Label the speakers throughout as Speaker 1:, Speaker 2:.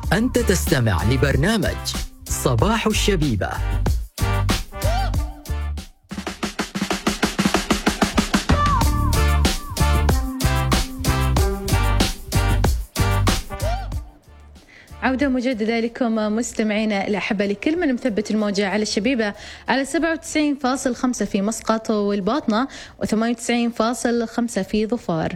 Speaker 1: أنت تستمع لبرنامج صباح الشبيبة.
Speaker 2: عودة مجددة لكم مستمعينا الأحبة، لكل من مثبت الموجة على الشبيبة على 97.5 في مسقط والباطنة و98.5 في ظفار.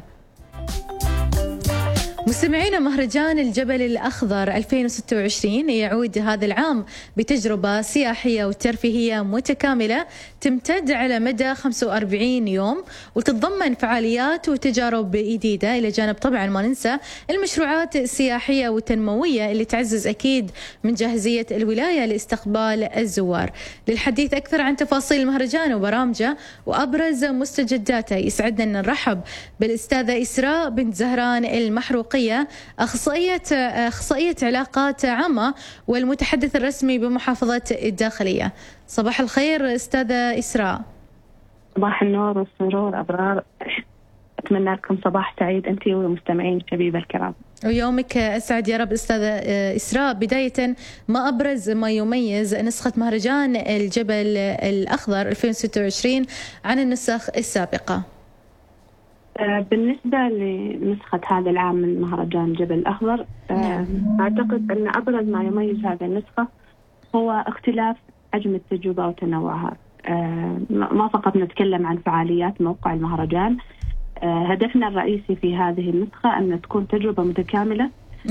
Speaker 2: مستمعينا، مهرجان الجبل الأخضر 2026 يعود هذا العام بتجربة سياحية وترفيهية متكاملة تمتد على مدى 45 يوم، وتتضمن فعاليات وتجارب جديدة، إلى جانب طبعا ما ننسى المشروعات السياحية والتنموية اللي تعزز أكيد من جاهزية الولاية لاستقبال الزوار. للحديث أكثر عن تفاصيل المهرجان وبرامجه وأبرز مستجداته، يسعدنا أن نرحب بالأستاذة إسراء بنت زهران المحروقية، أخصائية علاقات عامة والمتحدث الرسمي بمحافظة الداخلية. صباح الخير أستاذة إسراء.
Speaker 3: صباح النور والسرور أبرار، أتمنى لكم صباح سعيد أنت والمستمعين الشبيبة الكرام.
Speaker 2: ويومك أسعد يا رب أستاذة إسراء. بداية، ما أبرز ما يميز نسخة مهرجان الجبل الأخضر 2026 عن النسخ السابقة؟
Speaker 3: بالنسبة لنسخة هذا العام من مهرجان الجبل الأخضر، أعتقد أن أبرز ما يميز هذه النسخة هو اختلاف حجم التجربة وتنوعها. ما فقط نتكلم عن فعاليات موقع المهرجان، هدفنا الرئيسي في هذه النسخة أن تكون تجربة متكاملة.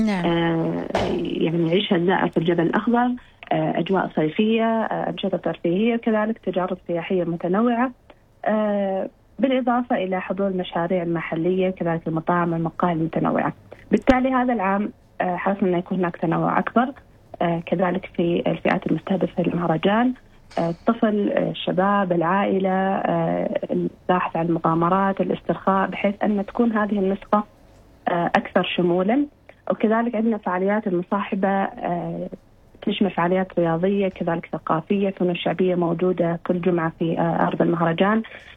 Speaker 3: يعني يعيشها الزائر في الجبل الأخضر، أجواء صيفية، أنشطة ترفيهية، وكذلك تجارب سياحية متنوعة، بالإضافة إلى حضور المشاريع المحلية، كذلك المطاعم والمقاهي المتنوعة. بالتالي هذا العام حرصنا أن يكون هناك تنوع أكبر، كذلك في الفئات المستهدفة للمهرجان، الطفل، الشباب، العائلة، البحث عن المغامرات، الاسترخاء، بحيث أن تكون هذه النسخة أكثر شمولا. وكذلك عندنا فعاليات المصاحبة تشمل فعاليات رياضية، كذلك ثقافية، فنون شعبية موجودة كل جمعة في أرض المهرجان.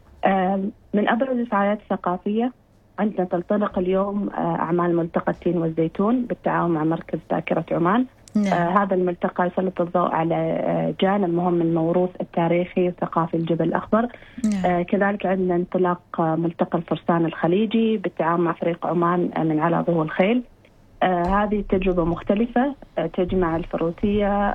Speaker 3: من أبرز الفعاليات الثقافية عندنا تنطلق اليوم أعمال ملتقى التين والزيتون بالتعاون مع مركز ذاكرة عمان. هذا الملتقى يسلط الضوء على جانب مهم من الموروث التاريخي والثقافي الجبل الأخضر. كذلك عندنا انطلاق ملتقى الفرسان الخليجي بالتعاون مع فريق عمان من على ضوء الخيل. هذه تجربة مختلفة تجمع الفروسية،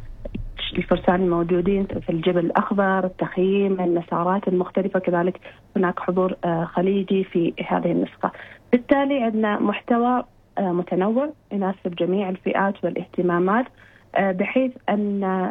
Speaker 3: الفرسان الموجودين في الجبل الأخضر، التخييم، المسارات المختلفة، كذلك هناك حضور خليجي في هذه النسخة. بالتالي عندنا محتوى متنوع يناسب جميع الفئات والاهتمامات، بحيث أن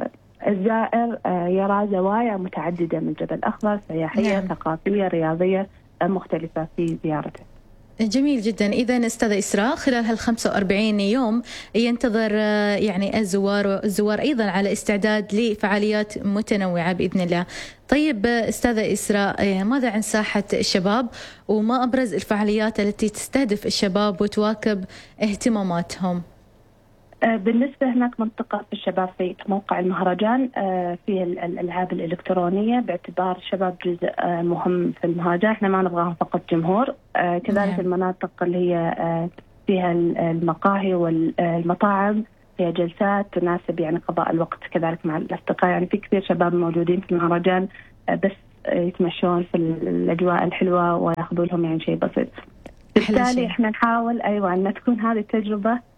Speaker 3: الزائر يرى زوايا متعددة من الجبل الأخضر، سياحية، ثقافية، رياضية مختلفة في زيارته.
Speaker 2: جميل جدا. إذا أستاذة إسراء، خلال هال45 يوم ينتظر يعني الزوار أيضا على استعداد لفعاليات متنوعة بإذن الله. طيب أستاذة إسراء، ماذا عن ساحة الشباب، وما أبرز الفعاليات التي تستهدف الشباب وتواكب اهتماماتهم؟
Speaker 3: بالنسبة هناك منطقة في الشباب في موقع المهرجان فيه الألعاب الإلكترونية، باعتبار الشباب جزء مهم في المهرجان، احنا ما نبغاهم فقط جمهور. كذلك المناطق اللي هي فيها المقاهي والمطاعم فيها جلسات تناسب يعني قضاء الوقت كذلك مع الأصدقاء. يعني في كثير شباب موجودين في المهرجان بس يتمشون في الأجواء الحلوة ويأخذوا لهم يعني شيء بسيط. بالتالي احنا نحاول أن تكون هذه التجربة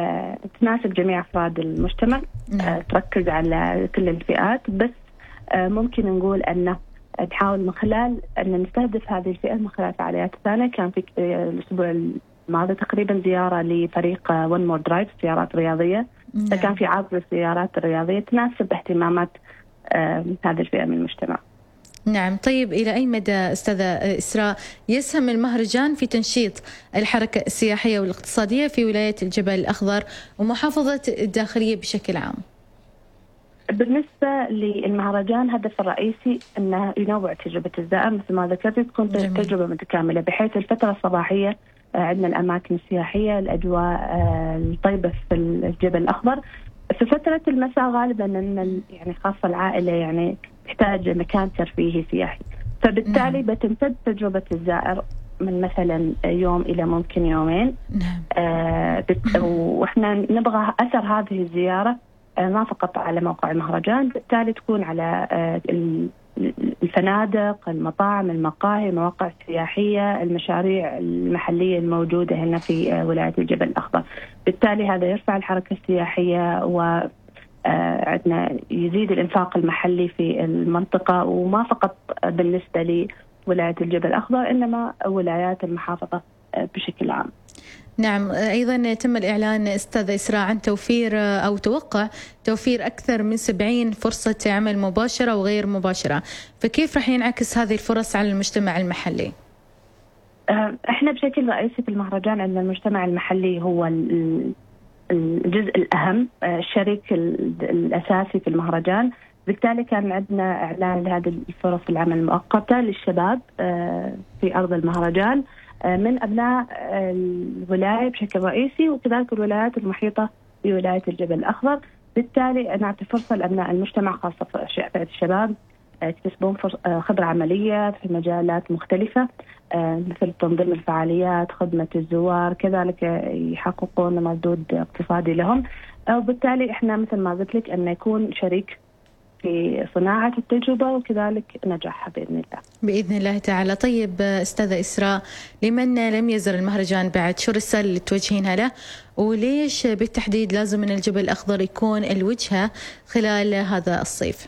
Speaker 3: تناسب جميع أفراد المجتمع، تركز على كل الفئات، بس ممكن نقول أن نحاول من خلال أن نستهدف هذه الفئة من خلال فعاليات ثانية. كان في الأسبوع الماضي تقريبا زيارة لفريق One More Drive، سيارات رياضية، فكان في عرض للسيارات الرياضية تناسب اهتمامات هذه الفئة من المجتمع.
Speaker 2: نعم. طيب، إلى أي مدى أستاذة إسراء يسهم المهرجان في تنشيط الحركة السياحية والاقتصادية في ولاية الجبل الأخضر ومحافظة الداخلية بشكل عام؟
Speaker 3: بالنسبة للمهرجان هدف الرئيسي أنه ينوع تجربة الزائر، مثل ما ذكرت تكون تجربة متكاملة، بحيث الفترة الصباحية عندنا الأماكن السياحية، الأجواء الطيبة في الجبل الأخضر. في فترة المساء غالبا أن يعني خاصة العائلة يعني تحتاج مكان ترفيهي سياحي، فبالتالي بتمتد تجربة الزائر من مثلا يوم إلى ممكن يومين. وإحنا نبغى أثر هذه الزيارة ما فقط على موقع المهرجان، بالتالي تكون على الفنادق، المطاعم، المقاهي، المواقع السياحية، المشاريع المحلية الموجودة هنا في ولاية الجبل الأخضر. بالتالي هذا يرفع الحركة السياحية و عندنا يزيد الإنفاق المحلي في المنطقة، وما فقط بالنسبة لولاية الجبل الأخضر إنما ولايات المحافظة بشكل عام.
Speaker 2: نعم، أيضا تم الإعلان أستاذ إسراء عن توفير أو توقع توفير أكثر من 70 فرصة عمل مباشرة وغير مباشرة، فكيف رح ينعكس هذه الفرص على المجتمع المحلي؟
Speaker 3: احنا بشكل رئيسي في المهرجان أن المجتمع المحلي هو الجزء الأهم، الشريك الأساسي في المهرجان. بالتالي كان عندنا إعلان لهذه الفرص العمل المؤقتة للشباب في أرض المهرجان من أبناء الولاية بشكل رئيسي، وكذلك الولايات المحيطة بولاية الجبل الأخضر. بالتالي نعطي فرصة لأبناء المجتمع خاصة فئة الشباب يكتسبون خبرة عملية في مجالات مختلفة مثل تنظيم الفعاليات، خدمة الزوار، كذلك يحققون مردود اقتصادي لهم. وبالتالي احنا مثل ما قلت لك أن يكون شريك في صناعة التجربة وكذلك نجاحها بإذن الله.
Speaker 2: بإذن الله تعالى. طيب أستاذة إسراء، لمن لم يزر المهرجان بعد، شو الرسالة اللي توجهينها له، وليش بالتحديد لازم من الجبل الأخضر يكون الوجهة خلال هذا الصيف؟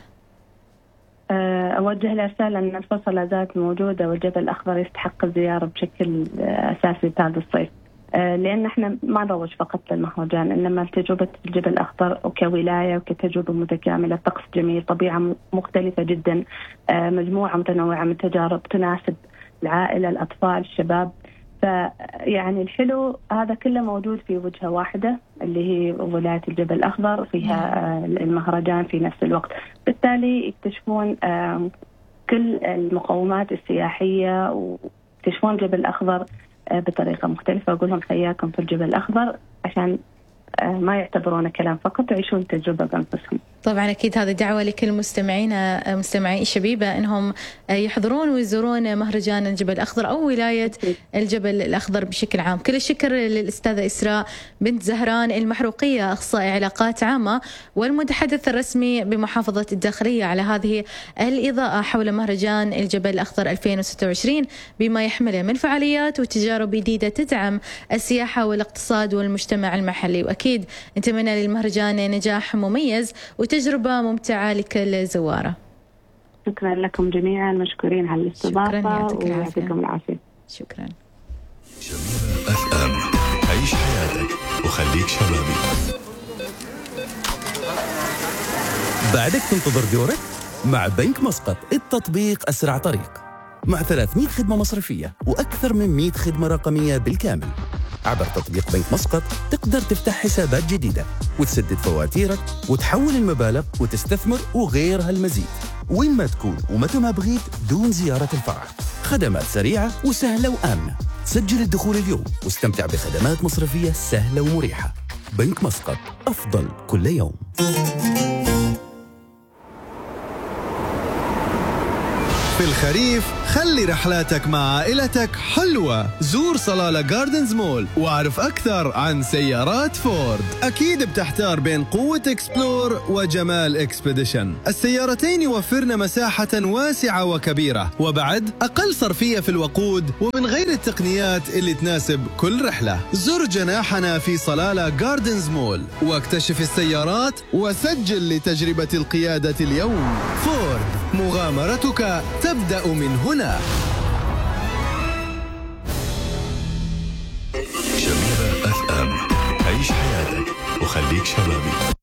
Speaker 3: أوجه له رسالة أن الفرصة لا زالت موجودة، والجبل الأخضر يستحق الزيارة بشكل أساسي في هذا الصيف، لأن احنا ما نروج فقط للمهرجان، إنما تجربة الجبل الأخضر وكولاية وكتجربة متكاملة، طقس جميل، طبيعة مختلفة جدا، مجموعة متنوعة من تجارب تناسب العائلة، الأطفال، الشباب. فيعني الحلو هذا كله موجود في وجهة واحدة اللي هي ولاية الجبل الأخضر، فيها المهرجان في نفس الوقت. بالتالي يكتشفون كل المقومات السياحية ويكتشفون الجبل الأخضر بطريقة مختلفة. أقول لهم حياكم في الجبل الأخضر عشان ما يعتبرونه كلام فقط، يعيشون تجربة بأنفسهم.
Speaker 2: طبعا أكيد هذه دعوة لكل مستمعي الشبيبة أنهم يحضرون ويزورون مهرجان الجبل الأخضر أو ولاية الجبل الأخضر بشكل عام. كل الشكر للأستاذة إسراء بنت زهران المحروقية، أخصائي علاقات عامة والمتحدث الرسمي بمحافظة الداخلية، على هذه الإضاءة حول مهرجان الجبل الأخضر 2026 بما يحمله من فعاليات وتجارب جديدة تدعم السياحة والاقتصاد والمجتمع المحلي. وأكيد نتمنى للمهرجان نجاح مميز وتجربة ممتعة لكل زواره.
Speaker 3: شكرا لكم جميعا، مشكورين على الاستضافة ويعطيكم العافية.
Speaker 2: شكرا.
Speaker 4: شبيبة FM، عيش حياتك وخليك شبابي.
Speaker 5: بعدك تنتظر دورك؟ مع بنك مسقط التطبيق أسرع طريق، مع 300 خدمة مصرفية وأكثر من 100 خدمة رقمية بالكامل. عبر تطبيق بنك مسقط تقدر تفتح حسابات جديدة وتسدد فواتيرك وتحول المبالغ وتستثمر وغير هالمزيد، وين ما تكون ومتى ما بغيت دون زيارة الفرع. خدمات سريعة وسهلة وآمنة. سجل الدخول اليوم واستمتع بخدمات مصرفية سهلة ومريحة. بنك مسقط، أفضل كل يوم.
Speaker 6: في الخريف خلي رحلاتك مع عائلتك حلوة. زور صلالة جاردنز مول واعرف أكثر عن سيارات فورد. أكيد بتحتار بين قوة إكسبلور وجمال إكسبيديشن. السيارتين يوفرن مساحة واسعة وكبيرة، وبعد أقل صرفية في الوقود، ومن غير التقنيات اللي تناسب كل رحلة. زر جناحنا في صلالة جاردنز مول واكتشف السيارات وسجل لتجربة القيادة اليوم. فورد، مغامرتك تبدأ من هنا.
Speaker 4: شبيبة FM، عيش حياتك وخليك شبابي.